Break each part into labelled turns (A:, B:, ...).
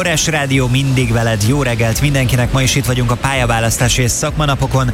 A: Forrás Rádió mindig veled, jó reggelt mindenkinek, ma is itt vagyunk a pályaválasztási és szakmanapokon.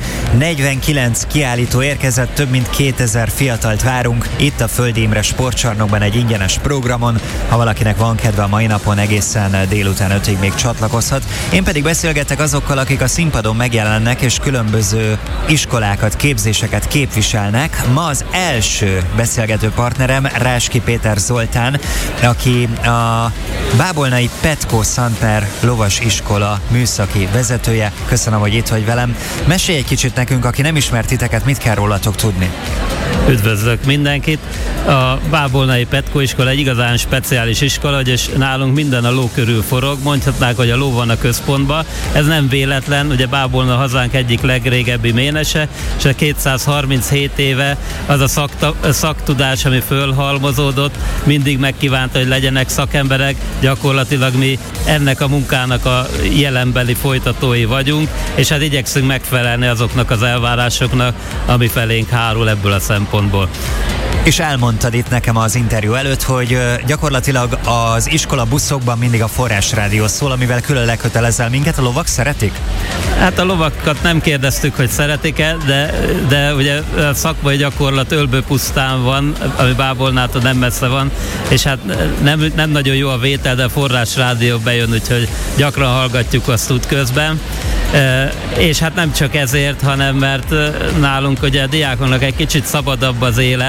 A: 49 kiállító érkezett, több mint 2000 fiatalt várunk itt a Földi Imre Sportcsarnokban egy ingyenes programon. Ha valakinek van kedve a mai napon, egészen délután 5-ig még csatlakozhat. Én pedig beszélgetek azokkal, akik a színpadon megjelennek és különböző iskolákat, képzéseket képviselnek. Ma az első beszélgető partnerem Ráski Péter Zoltán, aki a Bábolnai Petko Szantner lovas iskola műszaki vezetője. Köszönöm, hogy itt vagy velem. Mesélj egy kicsit nekünk, aki nem ismert titeket, mit kell rólatok tudni?
B: Üdvözlök mindenkit! A Bábolnai Petko iskola egy igazán speciális iskola, és nálunk minden a ló körül forog, mondhatnák, hogy a ló van a központban. Ez nem véletlen, ugye Bábolna hazánk egyik legrégebbi ménese, és a 237 éve az a szaktudás, ami fölhalmozódott, mindig megkívánta, hogy legyenek szakemberek, gyakorlatilag mi ennek a munkának a jelenbeli folytatói vagyunk, és hát igyekszünk megfelelni azoknak az elvárásoknak, ami felénk hárul ebből a szempontból.
A: És elmondtad itt nekem az interjú előtt, hogy gyakorlatilag az iskola buszokban mindig a Forrás Rádió szól, amivel külön lekötelezel minket. A lovak szeretik?
B: Hát a lovakat nem kérdeztük, hogy szeretik-e, de ugye a szakmai gyakorlat Ölbőpusztán van, ami Bábolnától nem messze van, és hát nem nagyon jó a vétel, de a Forrás Rádió bejön, úgyhogy gyakran hallgatjuk azt útközben. És hát nem csak ezért, hanem mert nálunk ugye a diákoknak egy kicsit szabadabb az élet,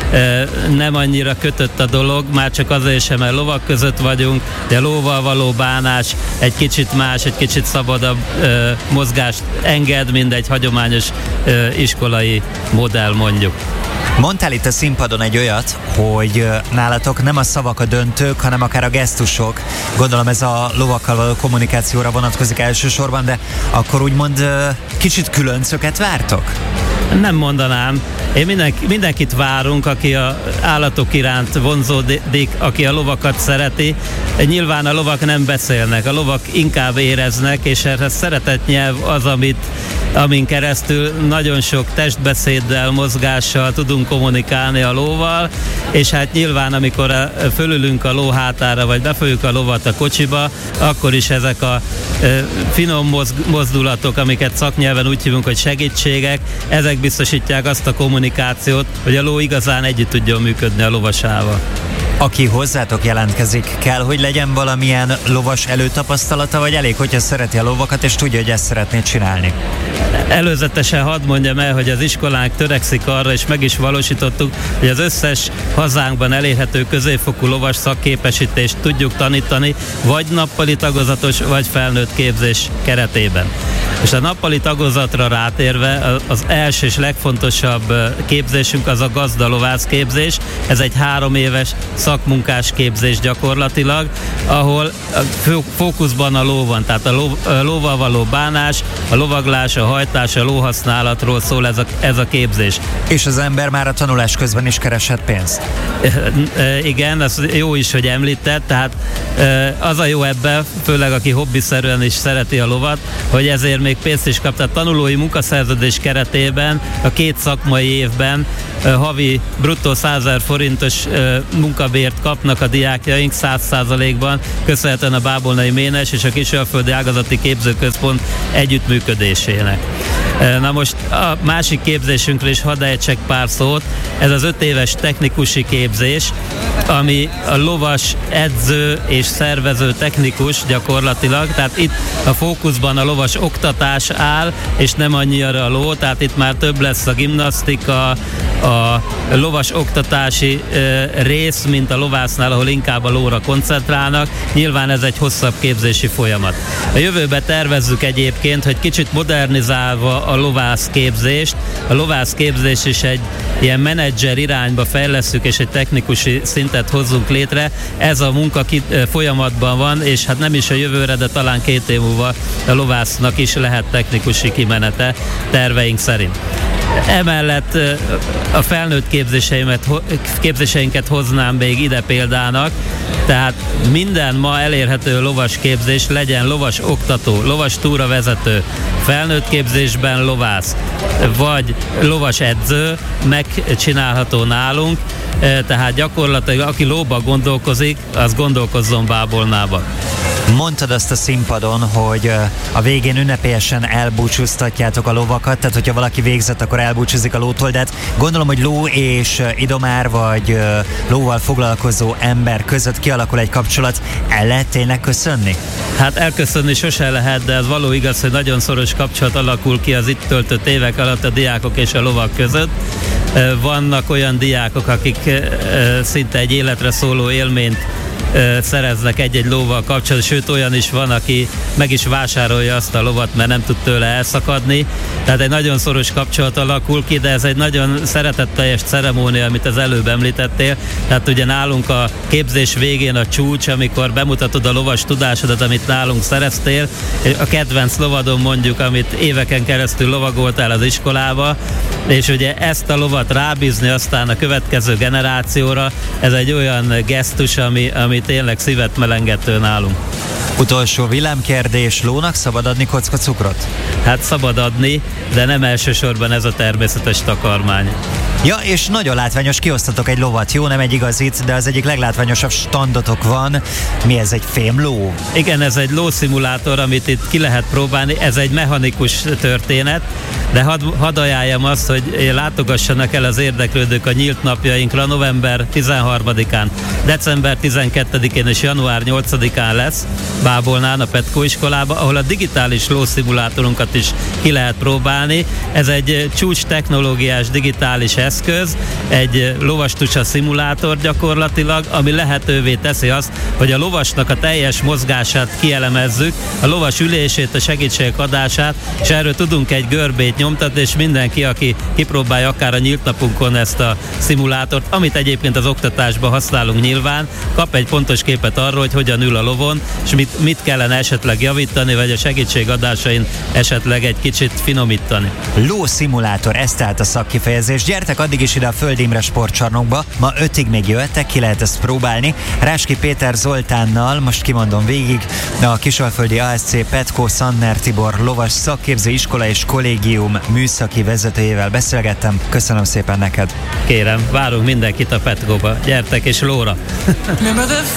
B: nem annyira kötött a dolog, már csak azért sem, mert lovak között vagyunk, de a lóval való bánás egy kicsit más, egy kicsit szabadabb mozgást enged, mint egy hagyományos iskolai modell, mondjuk.
A: Mondtál itt a színpadon egy olyat, hogy nálatok nem a szavak a döntők, hanem akár a gesztusok. Gondolom ez a lovakkal való kommunikációra vonatkozik elsősorban, de akkor úgymond kicsit különcöket vártok?
B: Nem mondanám. Én mindenkit várunk, aki az állatok iránt vonzódik, aki a lovakat szereti. Nyilván a lovak nem beszélnek, a lovak inkább éreznek, és erre szeretett nyelv az, amin keresztül nagyon sok testbeszéddel, mozgással tudunk kommunikálni a lóval, és hát nyilván amikor fölülünk a ló hátára, vagy befolyjuk a lovat a kocsiba, akkor is ezek a finom mozdulatok, amiket szaknyelven úgy hívunk, hogy segítségek, ezek biztosítják azt a kommunikációt, hogy a ló igazán együtt tudjon működni a lovasával.
A: Aki hozzátok jelentkezik, kell, hogy legyen valamilyen lovas előtapasztalata, vagy elég, hogyha szereti a lovakat, és tudja, hogy ezt szeretné csinálni?
B: Előzetesen hadd mondjam el, hogy az iskolánk törekszik arra, és meg is valósítottuk, hogy az összes hazánkban elérhető középfokú lovas szakképesítést tudjuk tanítani, vagy nappali tagozatos, vagy felnőtt képzés keretében. És a nappali tagozatra rátérve az első és legfontosabb képzésünk az a gazdalovász képzés. Ez egy 3 éves szakmunkás képzés gyakorlatilag, ahol fókuszban a ló van, tehát a lóval való bánás, a lovaglás, a hajtás, a lóhasználatról szól ez a képzés.
A: És az ember már a tanulás közben is keresett pénzt?
B: Igen, az jó is, hogy említett, tehát az a jó ebben, főleg aki hobbiszerűen is szereti a lovat, hogy ezért még pénzt is kap. Tehát tanulói munkaszerződés keretében a 2 szakmai évben havi bruttó 100 000 forintos munkabért kapnak a diákjaink 100%-ban, köszönhetően a Bábolnai Ménes és a Kisalföldi Ágazati Képzőközpont együttműködésének. Na most a másik képzésünkről is hadd ejtsek pár szót. Ez az 5 éves technikusi képzés, ami a lovas edző és szervező technikus gyakorlatilag, tehát itt a fókuszban a lovas oktatás áll, és nem annyira a ló, tehát itt már több lesz a gimnasztika, a lovas oktatási rész, mint a lovásznál, ahol inkább a lóra koncentrálnak. Nyilván ez egy hosszabb képzési folyamat. A jövőben tervezzük egyébként, hogy kicsit modernizálva a lovászképzést, a lovászképzés is egy ilyen menedzser irányba fejlesszük, és egy technikusi szintet hozzunk létre. Ez a munka folyamatban van, és hát nem is a jövőre, de talán 2 év múlva a lovásznak is lehet technikusi kimenete terveink szerint. Emellett a felnőtt képzéseinket hoznám még ide példának, tehát minden ma elérhető lovas képzés, legyen lovas oktató, lovas túravezető, felnőtt képzésben lovász, vagy lovas edző, megcsinálható nálunk, tehát gyakorlatilag aki lóba gondolkozik, az gondolkozzon Bábolnába.
A: Mondtad azt a színpadon, hogy a végén ünnepélyesen elbúcsúztatjátok a lovakat, tehát hogyha valaki végzett, akkor elbúcsúzik a lótól, de hát gondolom, hogy ló és idomár vagy lóval foglalkozó ember között kialakul egy kapcsolat. El lehet tényleg köszönni?
B: Hát elköszönni sose lehet, de ez való igaz, hogy nagyon szoros kapcsolat alakul ki az itt töltött évek alatt a diákok és a lovak között. Vannak olyan diákok, akik szinte egy életre szóló élményt szereznek egy-egy lóval kapcsolatban, sőt olyan is van, aki meg is vásárolja azt a lovat, mert nem tud tőle elszakadni. Tehát egy nagyon szoros kapcsolat alakul ki, de ez egy nagyon szeretetteljes ceremónia, amit az előbb említettél. Tehát ugye nálunk a képzés végén a csúcs, amikor bemutatod a lovas tudásodat, amit nálunk szereztél, a kedvenc lovadon mondjuk, amit éveken keresztül lovagoltál az iskolába, és ugye ezt a lovat rábízni aztán a következő generációra, ez egy olyan gesztus, ami tényleg szívet melengető nálunk.
A: Utolsó villámkérdés, lónak szabad adni kocka cukrot?
B: Hát szabad adni, de nem elsősorban ez a természetes takarmány.
A: Ja, és nagyon látványos, kiosztatok egy lovat, jó, nem egy igazit, de az egyik leglátványosabb standotok van. Mi ez, egy fémló?
B: Igen, ez egy lószimulátor, amit itt ki lehet próbálni, ez egy mechanikus történet, de hadd ajánljam azt, hogy látogassanak el az érdeklődők a nyílt napjainkra november 13-án, december 12-én és január 8-án lesz Bábolnán, a Petkó iskolába, ahol a digitális lószimulátorunkat is ki lehet próbálni. Ez egy csúcs technológiás digitális eszköz, egy lovastusa szimulátor gyakorlatilag, ami lehetővé teszi azt, hogy a lovasnak a teljes mozgását kielemezzük, a lovas ülését, a segítségadását, és erről tudunk egy görbét nyomtatni, és mindenki, aki kipróbálja akár a nyílt napunkon ezt a szimulátort, amit egyébként az oktatásban használunk nyilván, kap egy pontos képet arról, hogy hogyan ül a lovon, és mit kellene esetleg javítani, vagy a segítségadásain esetleg egy kicsit finomítani.
A: Lószimulátor, ez tehát a szakkifejezés. Gyertek addig is ide a Föld Imre sportcsarnokba, ma 5-ig még jöhettek, ki lehet ezt próbálni. Ráski Péter Zoltánnal, most kimondom végig, a Kisalföldi ASC Petkó Szanner Tibor lovas szakképző iskola és kollégium műszaki vezetőjével beszélgettem. Köszönöm szépen neked.
B: Kérem, várunk mindenkit a Petkóba. Gyertek és lóra!